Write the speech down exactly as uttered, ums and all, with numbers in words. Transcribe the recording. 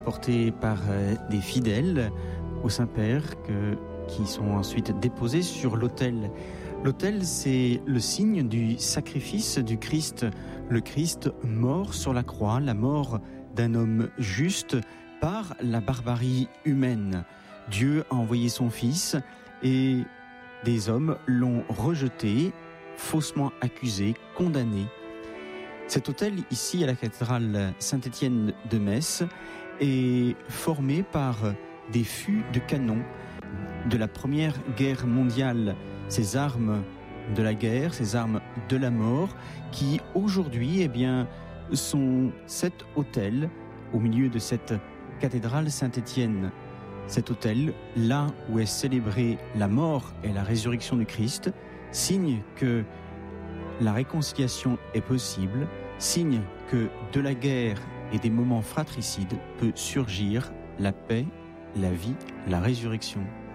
portés par euh, des fidèles au Saint-Père que, qui sont ensuite déposés sur l'autel. L'autel, c'est le signe du sacrifice du Christ, le Christ mort sur la croix, la mort d'un homme juste par la barbarie humaine. Dieu a envoyé son Fils et des hommes l'ont rejeté, faussement accusé, condamné. Cet autel, ici à la cathédrale Saint-Étienne de Metz, est formé par des fûts de canon de la Première Guerre mondiale, ces armes de la guerre, ces armes de la mort, qui aujourd'hui, eh bien, sont cet autel au milieu de cette cathédrale Saint-Étienne. Cet autel, là où est célébrée la mort et la résurrection du Christ, signe que la réconciliation est possible, signe que de la guerre et des moments fratricides peut surgir la paix, la vie, la résurrection.